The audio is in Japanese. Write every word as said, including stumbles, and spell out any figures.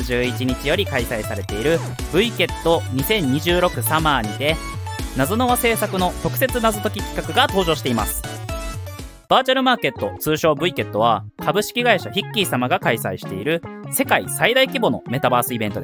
じゅういちにちより開催されている ブイケットにせんにじゅうろくサマーにて、謎の輪制作の特設謎解き企画が登場しています。バーチャルマーケット、通称 ブイケット は株式会社ヒッキー様が開催している世界最大規模のメタバースイベントです。